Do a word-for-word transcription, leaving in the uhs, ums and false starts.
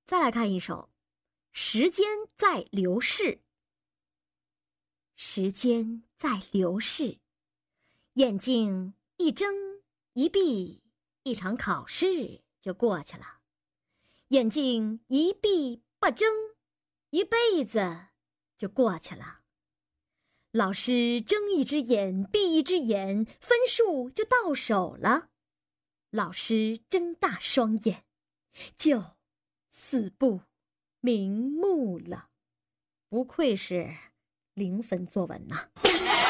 再来看一首《时间在流逝》。时间在流逝，眼睛一睁一闭，一场考试就过去了。眼睛一闭不睁，一辈子就过去了。老师睁一只眼闭一只眼，分数就到手了。老师睁大双眼，就死不瞑目了。不愧是零分作文呐、啊